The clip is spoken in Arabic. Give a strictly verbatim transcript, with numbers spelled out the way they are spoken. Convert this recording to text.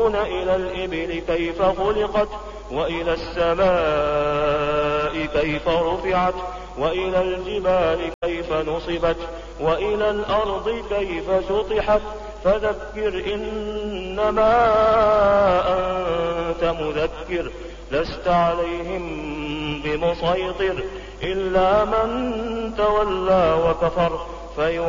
ينظرون إلى الإبل كيف خلقت وإلى السماء كيف رفعت وإلى الجبال كيف نصبت وإلى الأرض كيف سطحت فذكر إنما أنت مذكر لست عليهم بمسيطر إلا من تولى وكفر